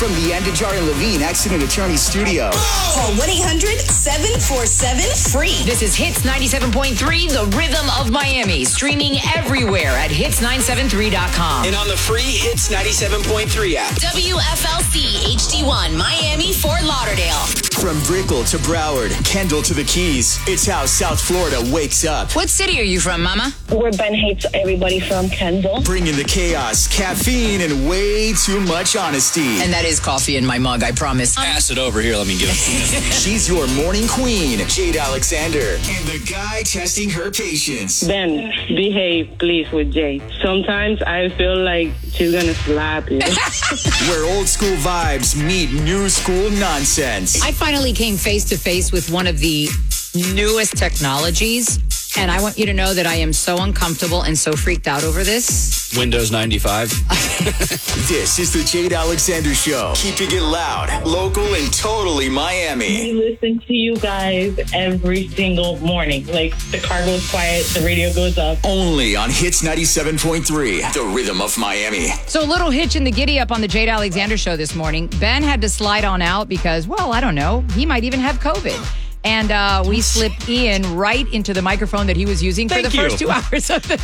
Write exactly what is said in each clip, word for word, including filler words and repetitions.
From the Andajar and Levine Accident Attorney Studio. Call one eight hundred seven four seven free. This is Hits ninety-seven point three, the rhythm of Miami. Streaming everywhere at hits nine seven three dot com. And on the free Hits ninety-seven point three app. W F L C H D one, Miami, Fort Lauderdale. From Brickell to Broward, Kendall to the Keys, it's how South Florida wakes up. What city are you from, Mama? Where Ben hates everybody from Kendall. Bringing the chaos, caffeine, and way too much honesty. And that is coffee in my mug, I promise. Pass it over here. Let me give it to you. She's your morning queen, Jade Alexander. And the guy testing her patience. Ben, behave, please, with Jade. Sometimes I feel like she's gonna slap you. Where old school vibes meet new school nonsense. I finally came face to face with one of the newest technologies, and I want you to know that I am so uncomfortable and so freaked out over this. Windows ninety-five. This is the Jade Alexander Show. Keeping it loud, local, and totally Miami. We listen to you guys every single morning. Like, the car goes quiet, the radio goes up. Only on Hits ninety-seven point three, the rhythm of Miami. So a little hitch in the giddy up on the Jade Alexander Show this morning. Ben had to slide on out because, well, I don't know, he might even have COVID. And uh, we slipped Ian right into the microphone that he was using for Thank the you. first two hours of the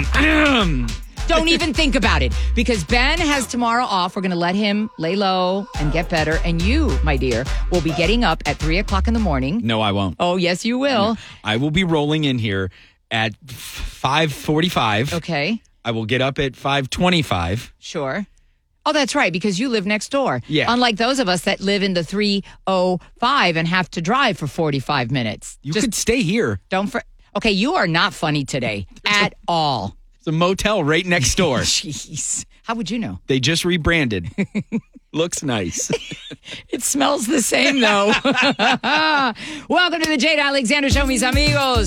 show. Don't even think about it, because Ben has tomorrow off. We're going to let him lay low and get better. And you, my dear, will be getting up at three o'clock in the morning. No, I won't. Oh, yes, you will. I will be rolling in here at five forty-five. Okay, I will get up at five twenty-five. sure. Oh, that's right, because you live next door. Yeah. Unlike those of us that live in the three oh five and have to drive for forty-five minutes. You Just could stay here. don't for. Okay, you are not funny today at all. It's a motel right next door. Jeez. How would you know? They just rebranded. Looks nice. It smells the same, though. Welcome to the Jade Alexander Show, mis amigos.